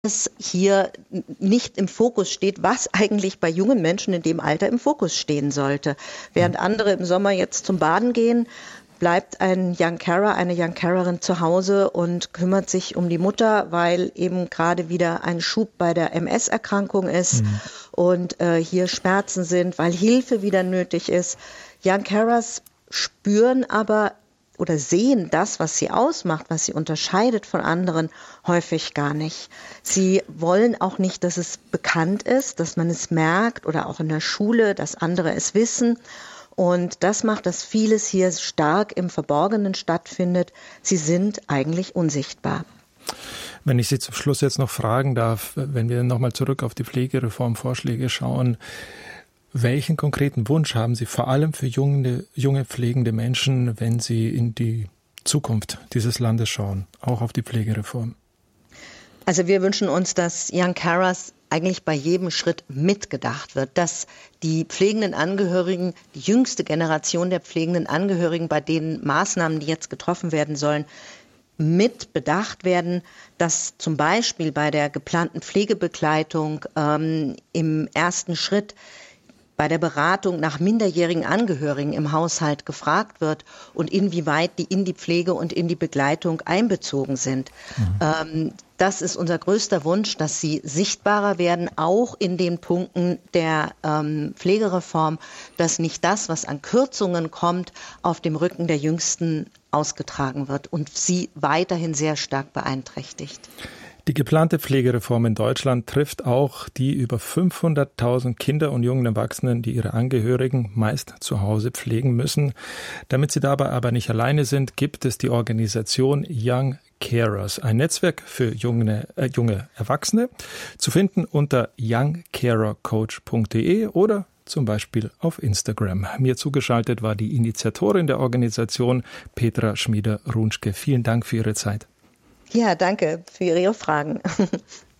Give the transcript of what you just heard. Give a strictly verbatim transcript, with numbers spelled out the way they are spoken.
es hier nicht im Fokus steht, was eigentlich bei jungen Menschen in dem Alter im Fokus stehen sollte. Während andere im Sommer jetzt zum Baden gehen, bleibt ein Young Carer, eine Young Carerin zu Hause und kümmert sich um die Mutter, weil eben gerade wieder ein Schub bei der M S-Erkrankung ist mhm. und äh, hier Schmerzen sind, weil Hilfe wieder nötig ist. Young Carers spüren aber oder sehen das, was sie ausmacht, was sie unterscheidet von anderen, häufig gar nicht. Sie wollen auch nicht, dass es bekannt ist, dass man es merkt oder auch in der Schule, dass andere es wissen. Und das macht, dass vieles hier stark im Verborgenen stattfindet. Sie sind eigentlich unsichtbar. Wenn ich Sie zum Schluss jetzt noch fragen darf, wenn wir nochmal zurück auf die Pflegereformvorschläge schauen, welchen konkreten Wunsch haben Sie vor allem für junge, junge pflegende Menschen, wenn Sie in die Zukunft dieses Landes schauen, auch auf die Pflegereform? Also wir wünschen uns, dass Young Carers eigentlich bei jedem Schritt mitgedacht wird, dass die pflegenden Angehörigen, die jüngste Generation der pflegenden Angehörigen, bei den Maßnahmen, die jetzt getroffen werden sollen, mit bedacht werden, dass zum Beispiel bei der geplanten Pflegebegleitung ähm, im ersten Schritt bei der Beratung nach minderjährigen Angehörigen im Haushalt gefragt wird und inwieweit die in die Pflege und in die Begleitung einbezogen sind. Mhm. Ähm, das ist unser größter Wunsch, dass sie sichtbarer werden, auch in den Punkten der ähm, Pflegereform, dass nicht das, was an Kürzungen kommt, auf dem Rücken der Jüngsten ausgetragen wird und sie weiterhin sehr stark beeinträchtigt. Die geplante Pflegereform in Deutschland trifft auch die über fünfhunderttausend Kinder und jungen Erwachsenen, die ihre Angehörigen meist zu Hause pflegen müssen. Damit sie dabei aber nicht alleine sind, gibt es die Organisation Young Carers, ein Netzwerk für junge, äh, junge Erwachsene, zu finden unter young carer coach punkt de oder zum Beispiel auf Instagram. Mir zugeschaltet war die Initiatorin der Organisation, Petra Schmieder-Runschke. Vielen Dank für Ihre Zeit. Ja, danke für Ihre Fragen.